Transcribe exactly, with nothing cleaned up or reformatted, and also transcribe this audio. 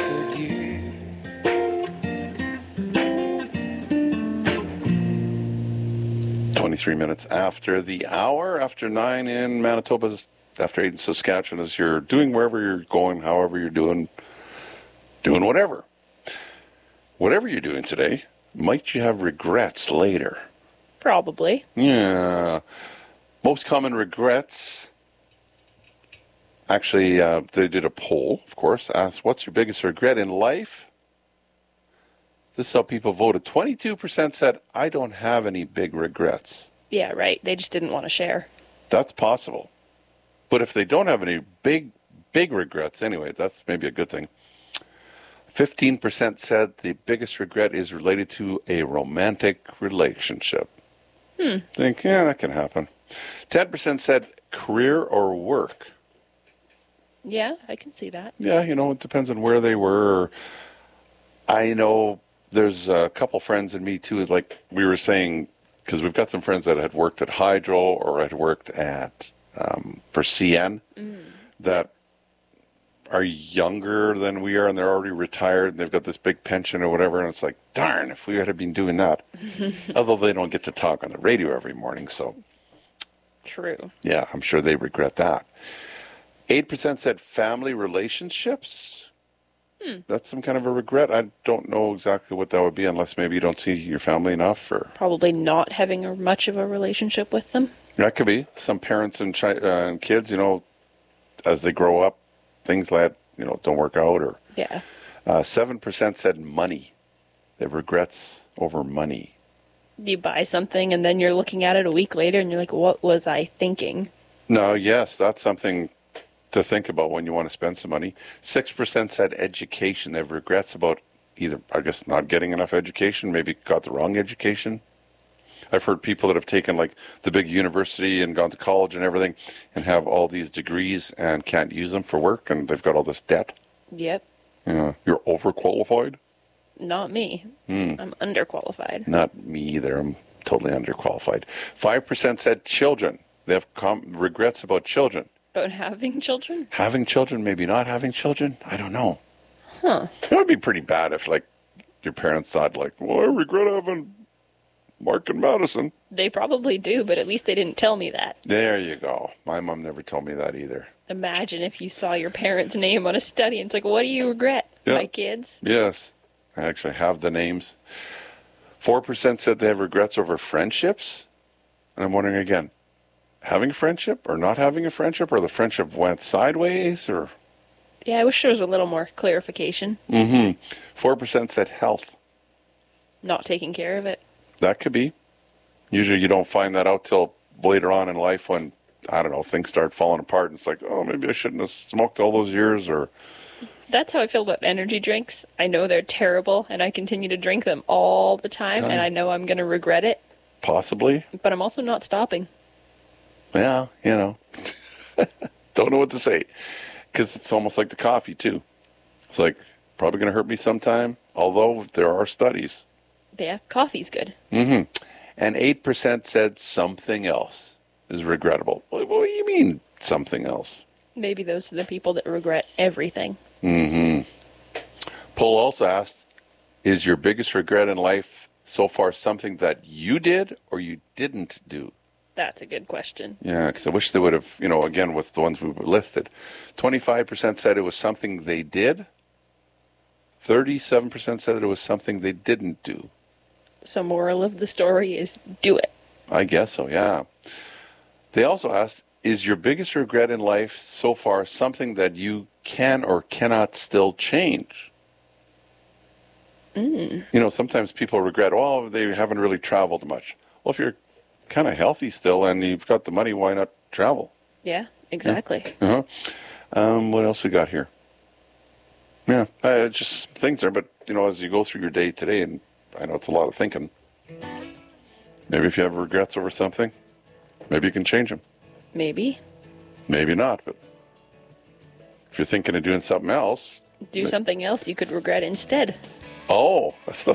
shepherd year. twenty-three minutes after the hour, after nine in Manitoba, after eight in Saskatchewan, as you're doing wherever you're going, however you're doing, doing whatever. Whatever you're doing today, might you have regrets later? Probably. Yeah. Most common regrets. Actually, uh, they did a poll, of course, asked, what's your biggest regret in life? This is how people voted. twenty-two percent said, I don't have any big regrets. Yeah, right. They just didn't want to share. That's possible. But if they don't have any big, big regrets, anyway, that's maybe a good thing. fifteen percent said the biggest regret is related to a romantic relationship. Hmm. Think, yeah, that can happen. ten percent said career or work. Yeah, I can see that. Yeah, you know, it depends on where they were. I know there's a couple friends and me too, is like we were saying, because we've got some friends that had worked at Hydro or had worked at um, for C N Mm. that are younger than we are, and they're already retired, and they've got this big pension or whatever, and it's like, darn, if we had been doing that. Although they don't get to talk on the radio every morning, so. True. Yeah, I'm sure they regret that. eight percent said family relationships. Hmm. That's some kind of a regret. I don't know exactly what that would be, unless maybe you don't see your family enough, or Probably not having a, much of a relationship with them. that could be. Some parents and, chi- uh, and kids, you know, as they grow up, things like, you know, don't work out, or Yeah. uh, seven percent said money. They have regrets over money. You buy something and then you're looking at it a week later and you're like, what was I thinking? No, yes, that's something to think about when you want to spend some money. six percent said education. They have regrets about either, I guess, not getting enough education, maybe got the wrong education. I've heard people that have taken like the big university and gone to college and everything and have all these degrees and can't use them for work, and they've got all this debt. Yep. You know, you're overqualified? Not me. Hmm. I'm underqualified. Not me either. I'm totally underqualified. five percent said children. They have com- regrets about children. About having children? Having children, maybe not having children. I don't know. Huh. It would be pretty bad if, like, your parents thought, like, well, I regret having Mark and Madison. They probably do, but at least they didn't tell me that. There you go. My mom never told me that either. Imagine if you saw your parents' name on a study and it's like, what do you regret? Yeah. My kids? Yes. I actually have the names. four percent said they have regrets over friendships. And I'm wondering again, having a friendship or not having a friendship, or the friendship went sideways, or... Yeah, I wish there was a little more clarification. Mm-hmm. four percent said health. Not taking care of it. That could be. Usually you don't find that out till later on in life when, I don't know, things start falling apart. And it's like, oh, maybe I shouldn't have smoked all those years, or... That's how I feel about energy drinks. I know they're terrible, and I continue to drink them all the time, Time. and I know I'm going to regret it, Possibly. but I'm also not stopping. Yeah, you know. Don't know what to say. Because it's almost like the coffee, too. It's like, probably going to hurt me sometime, although there are studies. But yeah, coffee's good. Mm-hmm. And eight percent said something else is regrettable. What, what do you mean, something else? Maybe those are the people that regret everything. Mm-hmm. Poll also asked, is your biggest regret in life so far something that you did or you didn't do? That's a good question. Yeah, because I wish they would have, you know, again, with the ones we listed. twenty-five percent said it was something they did. thirty-seven percent said that it was something they didn't do. So moral of the story is do it. I guess so, yeah. They also asked, is your biggest regret in life so far something that you can or cannot still change? Mm. You know, sometimes people regret, oh, they haven't really traveled much. Well, if you're kind of healthy still and you've got the money, why not travel? Yeah, exactly. Uh-huh. Um, what else we got here? Yeah, uh, just things there. But, you know, as you go through your day today, and I know it's a lot of thinking, maybe if you have regrets over something, maybe you can change them. Maybe. Maybe not, but if you're thinking of doing something else. Do something else you could regret instead. Oh, that's the